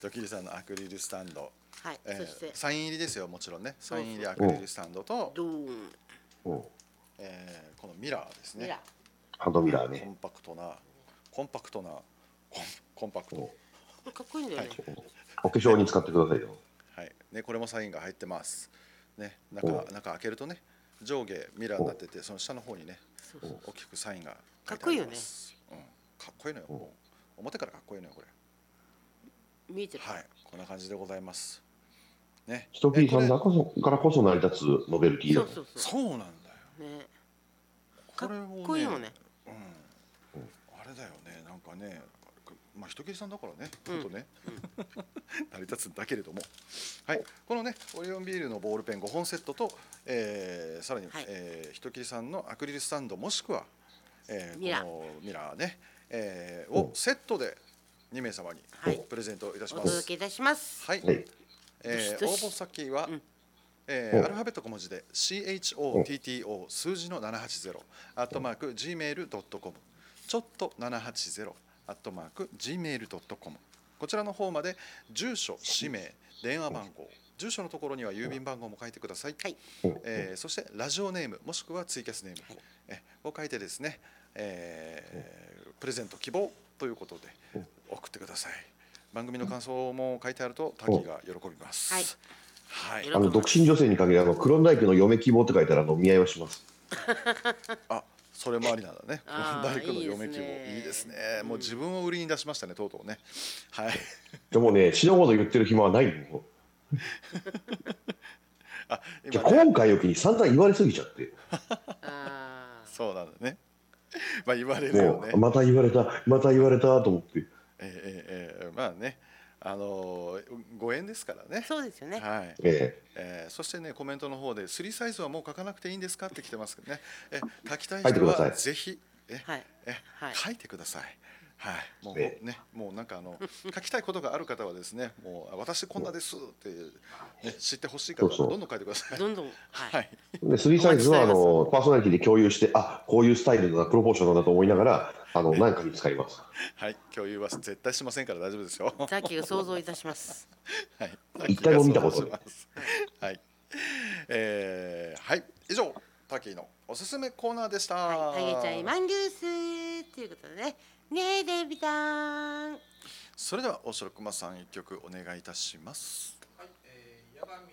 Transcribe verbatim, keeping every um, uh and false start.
ドキリさんのアクリルスタンド、 はい、 えーそしてサイン入りですよ、もちろんね。サイン入りアクリルスタンドと、 ドーンうんえーこのミラーですね。 ミラハンドミラーコね。 ンパクトなコンパクトなコンコンパクト、 ーかっこいいんだよね、 お化粧に使ってくださいよ。 はいね、これもサインが入ってますね。中お中開けるとね、上下ミラーになってて、その下の方にねそうそう大きくサインが書いてあります。うん、かっこいいのよ。もう表からかっこいいのよこれ。 見えてる、 はい、こんな感じでございますね。 人切りさんえこだからこそ成り立つノベルティだもん。 そうそうそうそうなんだよ。 ね、かっこれをね、 こいいもんね、 うん、あれだよね、なんかね、まあ人切りさんだからね、ちょっとね、成り立つんだけれども、はい、このね、オリオンビールのボールペンごほんセットと、えーさらに、 はいえー人切りさんのアクリルスタンドもしくは、えーミラーこのミラーね、えーをセットでにめい様にはいプレゼントいたしおます。 届けいたします。 はい、 はい。 えーどしどし応募先は、 うんえーアルファベット小文字で シーエイチオーティーティーオー 数字のななはちゼロアットマーク ジーメールドットコム ちょっとななはちゼロアットマーク ジーメールドットコム こちらの方まで住所、氏名、電話番号、住所のところには郵便番号も書いてください。 はい、 えーそしてラジオネームもしくはツイキャスネーム、えを書いてですね、えープレゼント希望ということで送ってください。番組の感想も書いてあるとタキが喜びます。 はいはい、 あの独身女性に限りあの黒大工の嫁希望って書いたらあの見合いはします。 あ、それもありなんだね。 あー大工の嫁希望いいですねいいですね。もう自分を売りに出しましたね、とうとうね。はい。 でもね、死のこと言ってる暇はないもん。 あ、 じゃあ今ね、 今回を機に散々言われすぎちゃって、 あそうなんだね。まあ言われるよねもう。また言われた、また言われたと思って。 えーえーえーまあね、あのーご縁ですからねー。そうですよね、 はい。 ええーそしてね、コメントの方でスリーサイズはもう書かなくていいんですかって来てますけどね。え書きたい人は書いてくださいぜひえ、 はいえ、 はい書いてください。はい、もうえね、もうなんかあの書きたいことがある方はですね、もう私こんなですって、ね、知ってほしい方はそうそうどんどん書いてください。 どんどん、はいはい。 えで、スリーサイズはあお待ちしておりのパーソナリティで共有して、あ、こういうスタイルだな、プロポーションなんだと思いながら、あの何かに使います。 はい、共有は絶対しませんから大丈夫ですよ。 さっきが想像いたします。 はい、 一回も見たことない滝が想像しますはい、えー、はい、以上、タキのおすすめコーナーでした。 はい、あげちゃいマングースということでね、ねえデビタン。 それでは大城熊さん一曲お願いいたします。 はい、えー、八神